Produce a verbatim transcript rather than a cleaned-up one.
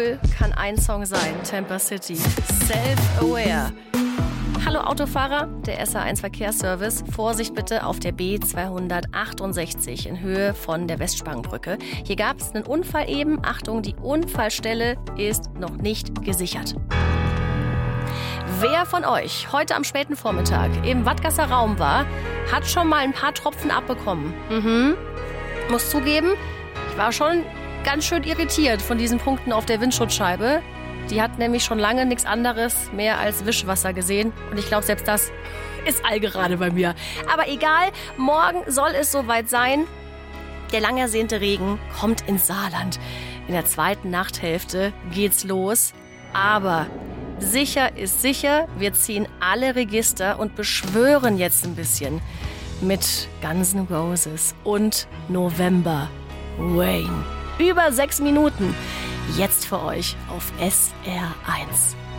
cool kann ein Song sein? Tampa City, Self-Aware. Hallo Autofahrer, der S A eins Verkehrsservice. Vorsicht bitte auf der B zweihundertachtundsechzig in Höhe von der Westspangenbrücke. Hier gab es einen Unfall eben. Achtung, die Unfallstelle ist noch nicht gesichert. Wer von euch heute am späten Vormittag im Wattgasser Raum war, hat schon mal ein paar Tropfen abbekommen. Mhm. Muss zugeben, ich war schon ganz schön irritiert von diesen Punkten auf der Windschutzscheibe. Die hat nämlich schon lange nichts anderes mehr als Wischwasser gesehen. Und ich glaube, selbst das ist allgerade bei mir. Aber egal, morgen soll es soweit sein. Der lang ersehnte Regen kommt ins Saarland. In der zweiten Nachthälfte geht's los. Aber sicher ist sicher, wir ziehen alle Register und beschwören jetzt ein bisschen mit Guns N' Roses und November Rain. Über sechs Minuten. Jetzt für euch auf S R eins.